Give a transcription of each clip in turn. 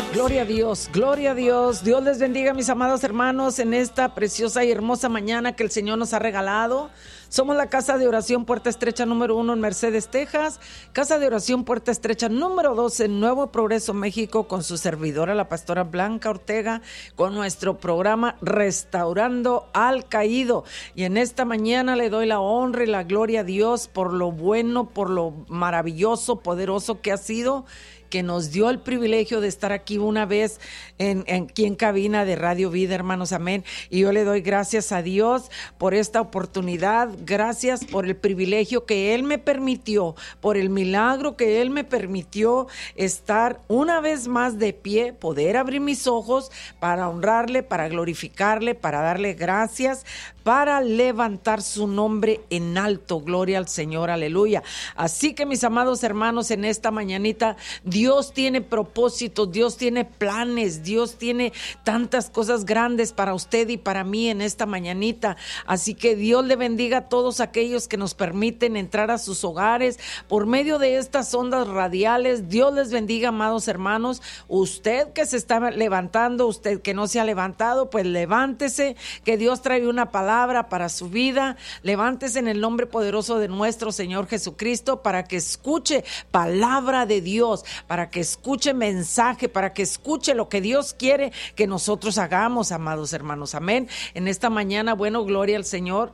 Gloria a Dios, gloria a Dios. Dios les bendiga, mis amados hermanos, en esta preciosa y hermosa mañana que el Señor nos ha regalado. Somos la Casa de Oración Puerta Estrecha número 1 en Mercedes, Texas. Casa de Oración Puerta Estrecha número 2 en Nuevo Progreso, México, con su servidora, la pastora Blanca Ortega, con nuestro programa Restaurando al Caído. Y en esta mañana le doy la honra y la gloria a Dios por lo bueno, por lo maravilloso, poderoso que ha sido, que nos dio el privilegio de estar aquí una vez aquí en cabina de Radio Vida, hermanos, amén. Y yo le doy gracias a Dios por esta oportunidad, gracias por el privilegio que Él me permitió, por el milagro que Él me permitió estar una vez más de pie, poder abrir mis ojos para honrarle, para glorificarle, para darle gracias, para levantar su nombre en alto. Gloria al Señor, aleluya. Así que, mis amados hermanos, en esta mañanita, Dios tiene propósitos, Dios tiene planes, Dios tiene tantas cosas grandes para usted y para mí en esta mañanita. Así que Dios le bendiga a todos aquellos que nos permiten entrar a sus hogares por medio de estas ondas radiales. Dios les bendiga, amados hermanos. Usted que se está levantando, usted que no se ha levantado, pues levántese, que Dios trae una palabra para su vida. Levántese en el nombre poderoso de nuestro Señor Jesucristo para que escuche palabra de Dios, para que escuche mensaje, para que escuche lo que Dios quiere que nosotros hagamos, amados hermanos, amén. En esta mañana, bueno, gloria al Señor.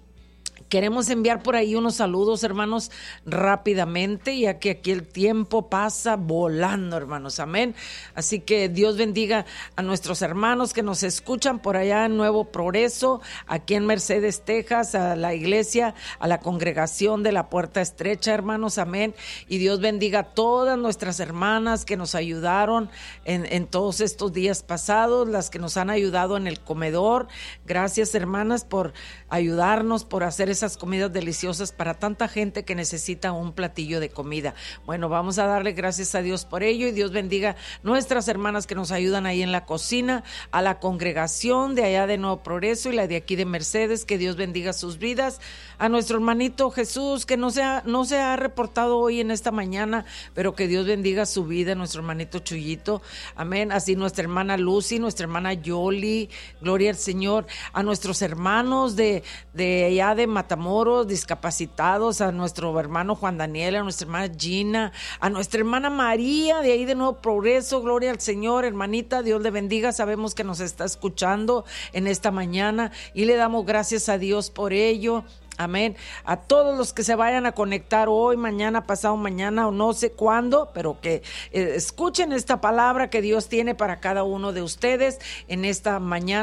Queremos enviar por ahí unos saludos, hermanos, rápidamente, ya que aquí el tiempo pasa volando, hermanos, amén. Así que Dios bendiga a nuestros hermanos que nos escuchan por allá en Nuevo Progreso, aquí en Mercedes, Texas, a la iglesia, a la congregación de la Puerta Estrecha, hermanos, amén. Y Dios bendiga a todas nuestras hermanas que nos ayudaron en todos estos días pasados, las que nos han ayudado en el comedor. Gracias, hermanas, por ayudarnos, por hacer esas comidas deliciosas para tanta gente que necesita un platillo de comida. Bueno, vamos a darle gracias a Dios por ello, y Dios bendiga nuestras hermanas que nos ayudan ahí en la cocina, a la congregación de allá de Nuevo Progreso y la de aquí de Mercedes, que Dios bendiga sus vidas, a nuestro hermanito Jesús, que no se ha reportado hoy en esta mañana, pero que Dios bendiga su vida, nuestro hermanito Chuyito, amén. Así nuestra hermana Lucy, nuestra hermana Yoli, gloria al Señor, a nuestros hermanos de allá de Matamoros, discapacitados, a nuestro hermano Juan Daniel, a nuestra hermana Gina, a nuestra hermana María, de ahí de Nuevo Progreso, gloria al Señor, hermanita, Dios le bendiga, sabemos que nos está escuchando en esta mañana y le damos gracias a Dios por ello. Amén. A todos los que se vayan a conectar hoy, mañana, pasado mañana o no sé cuándo, pero que escuchen esta palabra que Dios tiene para cada uno de ustedes en esta mañana.